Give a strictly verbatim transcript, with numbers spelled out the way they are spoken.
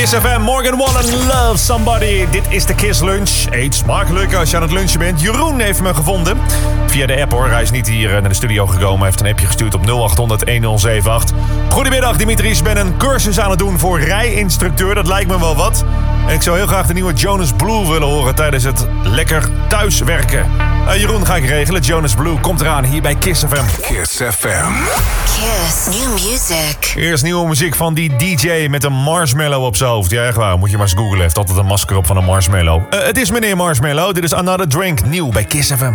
Kiss F M, Morgan Wallen, Love Somebody. Dit is de Kiss Lunch. Eet smakelijk als je aan het lunchen bent. Jeroen heeft me gevonden. Via de app hoor. Hij is niet hier naar de studio gekomen. Hij heeft een appje gestuurd op nul acht honderd een nul zeven acht. Goedemiddag Dimitris. Ik ben een cursus aan het doen voor rijinstructeur. Dat lijkt me wel wat. En ik zou heel graag de nieuwe Jonas Blue willen horen tijdens het lekker thuiswerken. Uh, Jeroen, ga ik regelen. Jonas Blue komt eraan hier bij Kiss F M. Kiss F M. Kiss New Music. Eerst nieuwe muziek van die D J met een marshmallow op zijn hoofd. Ja, echt waar. Moet je maar eens googlen. Hij heeft altijd een masker op van een marshmallow. Uh, het is meneer Marshmallow. Dit is Another Drink. Nieuw bij Kiss F M.